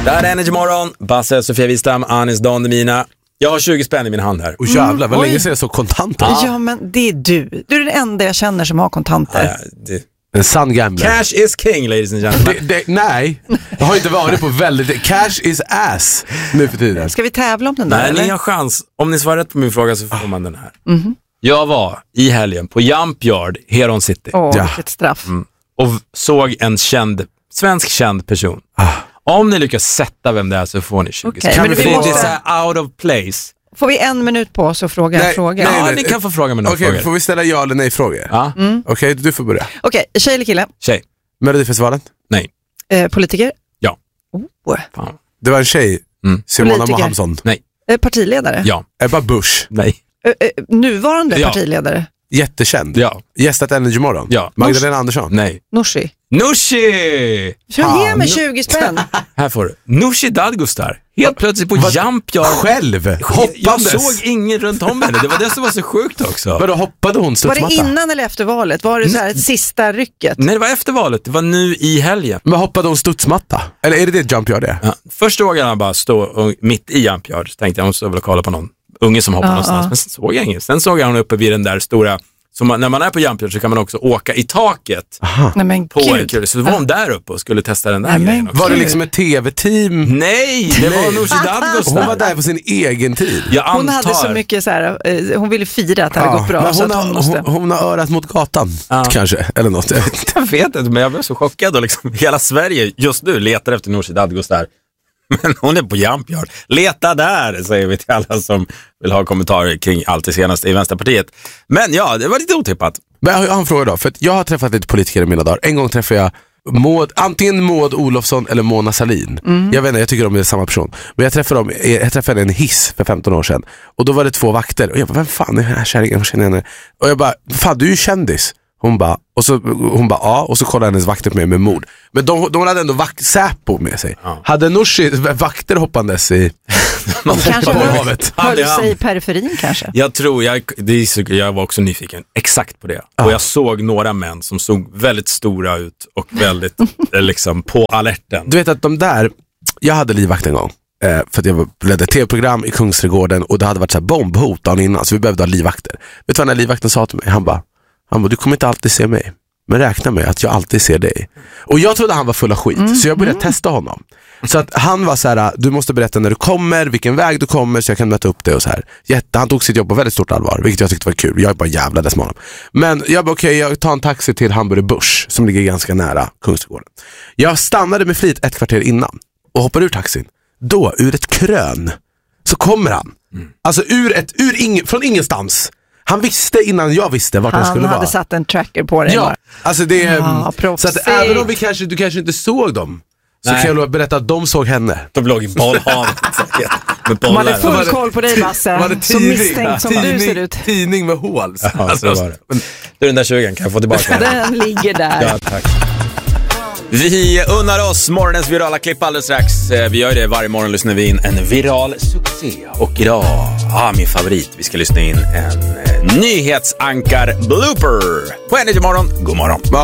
Det här är Energy Morgon. Basse, Sofia Wistam, Anis Don Demina. Jag har 20 spänn i min hand här. Och jävlar, vad länge ser jag så kontanter. Ja, men det är du. Du är den enda jag känner som har kontanter. En sann gambler. Cash is king, ladies and gentlemen. Nej, jag har inte varit på väldigt... Cash is ass nu för tiden. Ska vi tävla om den där? Nej, eller? ni har chans. Om ni svarar rätt på min fråga så får man den här. Jag var i helgen på Jump Yard, Heron City. Vilket straff. Och såg en svensk känd person. Om ni lyckas sätta vem det är så får ni 20 Okay, kan men vi det få det så här out of place? Får vi 1 minut på oss att fråga en fråga? Ja, ni kan få fråga med några frågor. Får vi ställa ja eller nej frågor? Ja. Okej, du får börja. Okej, tjej eller kille? Tjej. Melodifestivalen? Nej. Politiker? Ja. Fan. Det var en tjej. Simona Politiker. Mohamsson. Nej. Partiledare? Ja. Ebba Busch. Nej. Nuvarande Ja. partiledare? Jättekänd. Ja. Gästat Energy Morgon. Ja. Magdalena Andersson. Nej. Nooshi? Nooshi! Så ge mig 20 spänn. Här får du. Nooshi Dadgostar. Helt plötsligt på Jump Yard. Själv? Jag Hoppandes? såg ingen runt om henne. Det var det som var så sjukt också. Vadå, hoppade hon Var studsmatta? det innan eller efter valet? Var det så här ett sista rycket? Nej, det var efter valet. Det var nu i helgen. Men hoppade hon studsmatta? Eller är det Jump Yard det? Ja. Först såg jag bara stå mitt i Jump Yard. Så tänkte jag hon stod väl och kolla på någon unge som hoppar någonstans. Men sen såg jag ingen. Sen såg jag hon uppe vid den där stora... Så när man är på Jump Yard så kan man också åka i taket. Nej, men På en gud. kul. Så var hon där uppe och skulle testa den där Nej, men grejen också. Var det liksom ett tv-team? Nej, det var Nooshi Dadgostar. Hon var där på sin egen tid. Jag Hon antar... hade så mycket så här, hon ville fira att det hade gått bra. Men Så att hon måste... hon har örat mot gatan, kanske. Eller något, jag vet inte. Jag vet inte, men jag blev så chockad och liksom hela Sverige just nu letar efter Nooshi Dadgostar. Men hon är på Jump Yard. Leta där, säger vi till alla som vill ha kommentarer kring allt det senaste i Vänsterpartiet. Men ja, det var lite otippat. Men jag har en fråga då, för att jag har träffat lite politiker i mina dagar. En gång träffade jag antingen Maud Olofsson eller Mona Sahlin. Jag vet inte, jag tycker de är samma person. Men jag träffade en hiss för 15 år sedan. Och då var det 2 vakter. Och jag bara, vem fan är den här kärringen? Jag känner henne. Och jag bara, fan du är ju kändis. Hon bara, ja. Och så kollade hennes vakter på mig med mord. Men de hade ändå Säpo med sig. Hade Nooshi vakter hoppandes i... Kanske höll Ja. sig i periferin kanske. Jag tror, jag var också nyfiken exakt på det. Och jag såg några män som såg väldigt stora ut och väldigt liksom på alerten. Du vet att de där, jag hade livvakt en gång. För att jag ledde ett tv-program i Kungsträdgården. Och det hade varit så här bombhot dagen innan. Så vi behövde ha livvakter. Vet du vad den här livvakten sa till mig? Han bara, du kommer inte alltid se mig. Men räkna med att jag alltid ser dig. Och jag trodde han var full av skit. Så jag började testa honom. Så att han var så här, du måste berätta när du kommer, vilken väg du kommer, så jag kan möta upp det och så här. Han tog sitt jobb på väldigt stort allvar, vilket jag tyckte var kul. Jag är bara jävlades med honom. Men jag bara okej, jag tar en taxi till Hamburger Börs som ligger ganska nära Kungsträdgården. Jag stannade med flit 1 kvarter innan och hoppade ur taxin. Då, ur ett krön, så kommer han. Alltså från ingenstans. Han visste innan jag visste vart han skulle vara. Han hade satt en tracker på det. Ja, alltså det är... så att även om du kanske inte såg dem, så kan jag berätta att de såg henne. De låg i bollhavet. Man hade full koll på dig, Basse. Så misstänkt som du ser ut. Tidning med hål. Ja, så var det. Du, den där 20 kan jag få tillbaka. Den ligger där. Ja, tack. Vi unnar oss morgonens virala klipp alldeles strax. Vi gör det varje morgon, lyssnar vi in en viral succé. Och idag, min favorit, vi ska lyssna in en nyhetsankar blooper på Energy Morgon. God morgon.